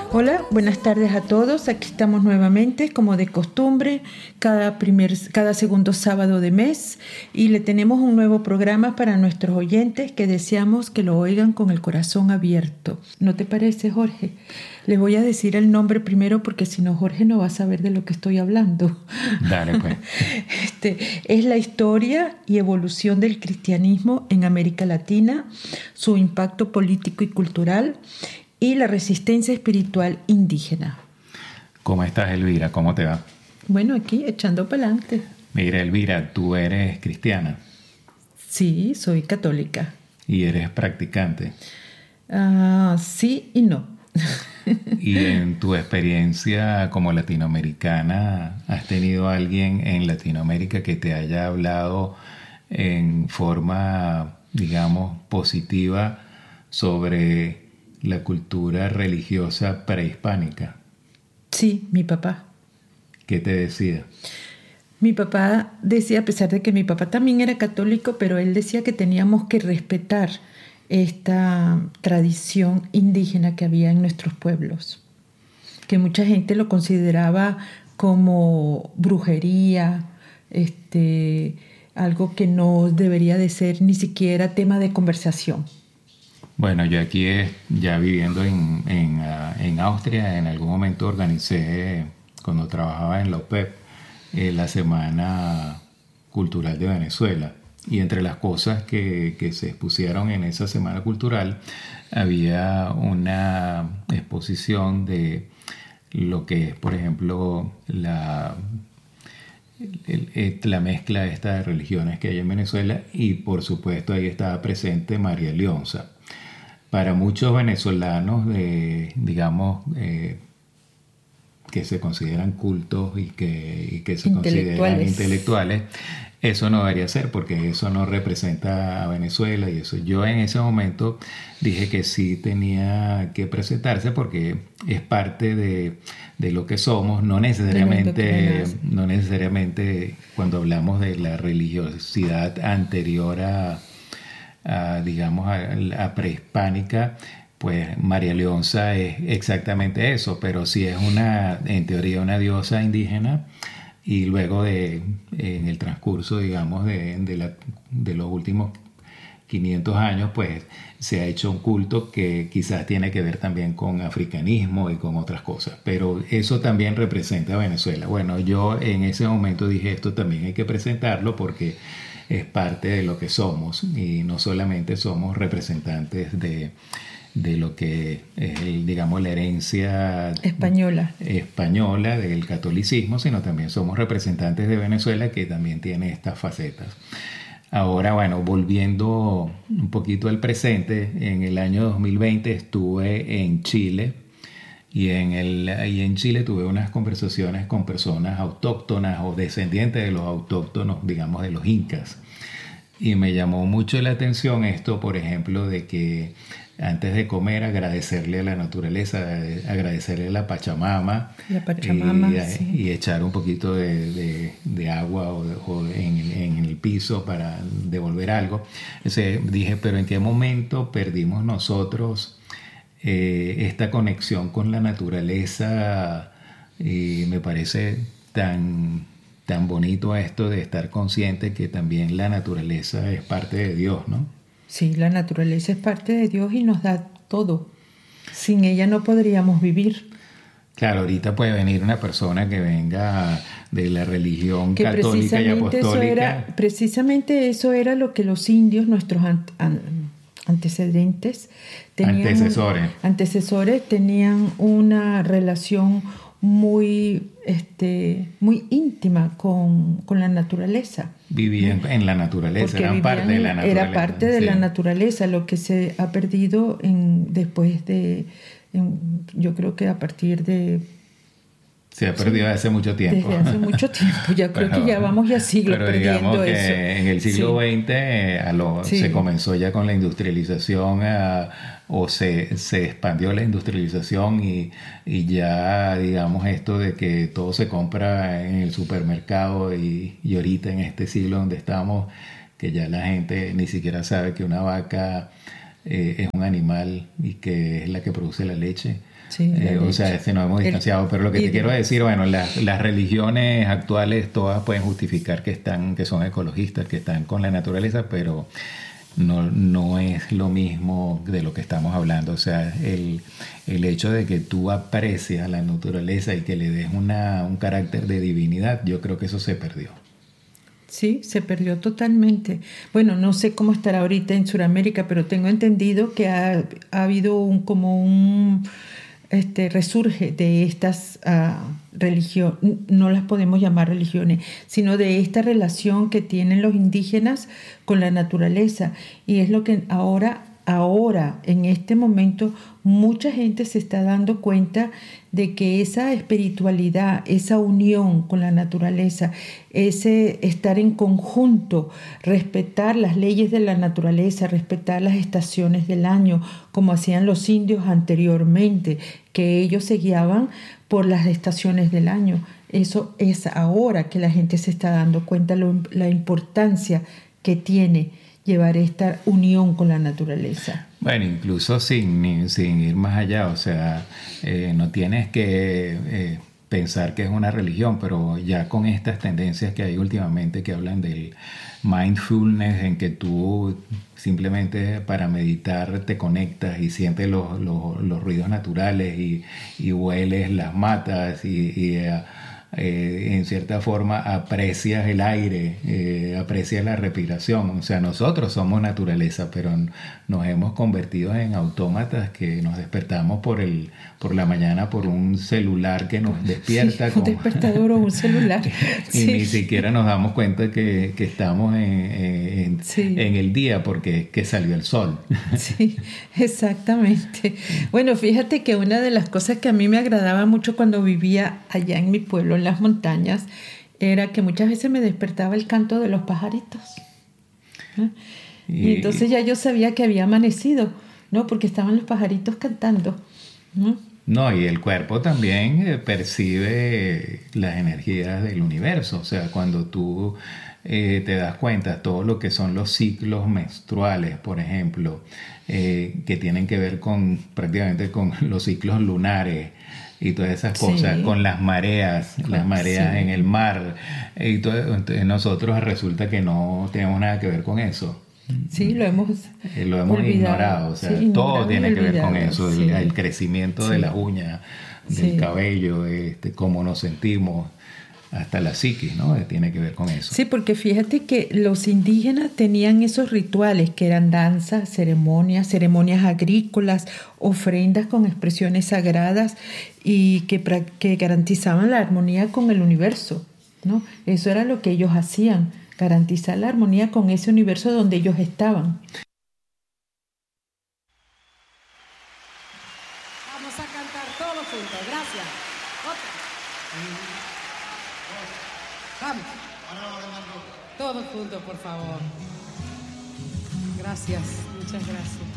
Hola, buenas tardes a todos. Aquí estamos nuevamente, como de costumbre, cada segundo sábado de mes, y le tenemos un nuevo programa para nuestros oyentes que deseamos que lo oigan con el corazón abierto. ¿No te parece, Jorge? Les voy a decir el nombre primero porque si no, Jorge no va a saber de lo que estoy hablando. Dale, pues. Es la historia y evolución del cristianismo en América Latina, su impacto político y cultural, y la resistencia espiritual indígena. ¿Cómo estás, Elvira? ¿Cómo te va? Bueno, aquí echando para adelante. Mira, Elvira, tú eres cristiana Sí, soy católica. y eres practicante. Sí y no. Y en tu experiencia como latinoamericana, ¿has tenido alguien en Latinoamérica que te haya hablado en forma, digamos, positiva sobre la cultura religiosa prehispánica? Sí, mi papá. ¿Qué te decía? Mi papá decía, a pesar de que mi papá también era católico, pero él decía que teníamos que respetar esta tradición indígena que había en nuestros pueblos, que mucha gente lo consideraba como brujería, algo que no debería de ser ni siquiera tema de conversación. Bueno, yo aquí ya viviendo en Austria, en algún momento organicé, cuando trabajaba en la OPEP, la Semana Cultural de Venezuela. Y entre las cosas que se expusieron en esa Semana Cultural, había una exposición de lo que es, por ejemplo, la mezcla esta de religiones que hay en Venezuela, y por supuesto ahí estaba presente María Leonza. Para muchos venezolanos, digamos, que se consideran cultos y que se consideran intelectuales, eso no debería ser, porque eso no representa a Venezuela. Y eso, yo en ese momento dije que sí tenía que presentarse porque es parte de lo que somos, no necesariamente cuando hablamos de la religiosidad anterior digamos, a prehispánica. Pues María Leonza es exactamente eso, pero sí es en teoría una diosa indígena, y luego en el transcurso, digamos, de los últimos 500 años, pues se ha hecho un culto que quizás tiene que ver también con africanismo y con otras cosas, pero eso también representa a Venezuela. Bueno, yo en ese momento dije, esto también hay que presentarlo porque es parte de lo que somos, y no solamente somos representantes de lo que es, digamos, la herencia española del catolicismo, sino también somos representantes de Venezuela, que también tiene estas facetas. Ahora, bueno, volviendo un poquito al presente, en el año 2020 estuve en Chile, y en Chile tuve unas conversaciones con personas autóctonas o descendientes de los autóctonos, digamos, de los incas. Y me llamó mucho la atención esto, por ejemplo, de que antes de comer agradecerle a la naturaleza, agradecerle a la Pachamama, Sí. Y echar un poquito de agua o en el piso para devolver algo. Entonces dije, pero ¿en qué momento perdimos nosotros esta conexión con la naturaleza? Y me parece tan bonito esto de estar consciente que también la naturaleza es parte de Dios, ¿no? Sí, la naturaleza es parte de Dios y nos da todo. Sin ella no podríamos vivir. Claro, ahorita puede venir una persona que venga de la religión católica y apostólica. Precisamente eso era lo que los indios, nuestros antecesores, tenían una relación muy íntima con la naturaleza. Vivían en la naturaleza, eran parte de la naturaleza. Era parte de la naturaleza, lo que se ha perdido yo creo que a partir de... Se ha perdido desde hace mucho tiempo. Desde hace mucho tiempo, ya creo que ya vamos ya siglos perdiendo eso. Pero digamos que en el siglo XX se comenzó ya con la industrialización, o se expandió la industrialización, y ya, digamos, esto de que todo se compra en el supermercado, y ahorita en este siglo donde estamos, que ya la gente ni siquiera sabe que una vaca es un animal y que es la que produce la leche. Sí, o sea, nos hemos distanciado, pero lo que te quiero decir, bueno, las religiones actuales todas pueden justificar que son ecologistas, que están con la naturaleza, pero no es lo mismo de lo que estamos hablando. O sea, el hecho de que tú aprecias la naturaleza y que le des un carácter de divinidad, yo creo que eso se perdió. Sí, se perdió totalmente. Bueno, no sé cómo estará ahorita en Sudamérica, pero tengo entendido que ha habido un resurge de estas religiones, no las podemos llamar religiones, sino de esta relación que tienen los indígenas con la naturaleza. Y es lo que ahora, en este momento, mucha gente se está dando cuenta de que esa espiritualidad, esa unión con la naturaleza, ese estar en conjunto, respetar las leyes de la naturaleza, respetar las estaciones del año, como hacían los indios anteriormente, que ellos se guiaban por las estaciones del año. Eso es ahora que la gente se está dando cuenta la importancia que tiene llevar esta unión con la naturaleza. Bueno, incluso sin ir más allá, o sea, no tienes que pensar que es una religión, pero ya con estas tendencias que hay últimamente que hablan del mindfulness, en que tú simplemente para meditar te conectas y sientes los ruidos naturales y hueles las matas y en cierta forma aprecias el aire, aprecias la respiración. O sea, nosotros somos naturaleza, pero nos hemos convertido en autómatas que nos despertamos por la mañana por un celular que nos despierta. Sí, un despertador o un celular. Y sí, ni siquiera nos damos cuenta que estamos en el día porque es que salió el sol. Sí, exactamente. Bueno, fíjate que una de las cosas que a mí me agradaba mucho cuando vivía allá en mi pueblo, en las montañas, era que muchas veces me despertaba el canto de los pajaritos, ¿no? Y entonces ya yo sabía que había amanecido, ¿no? Porque estaban los pajaritos cantando, ¿no? No, y el cuerpo también percibe las energías del universo. O sea, cuando tú te das cuenta todo lo que son los ciclos menstruales, por ejemplo, que tienen que ver prácticamente con los ciclos lunares y todas esas cosas, sí, con las mareas sí, en el mar, y todo, entonces nosotros resulta que no tenemos nada que ver con eso. Sí, lo hemos ignorado. O sea, sí, todo tiene que ver con eso, sí, el crecimiento de las uñas, del cabello, cómo nos sentimos, hasta la psiquis, ¿no? Tiene que ver con eso. Sí, porque fíjate que los indígenas tenían esos rituales que eran danzas, ceremonias agrícolas, ofrendas con expresiones sagradas y que garantizaban la armonía con el universo, ¿no? Eso era lo que ellos hacían, garantizar la armonía con ese universo donde ellos estaban. Vamos a cantar todos juntos, gracias. Vamos. Todos juntos, por favor. Gracias, muchas gracias.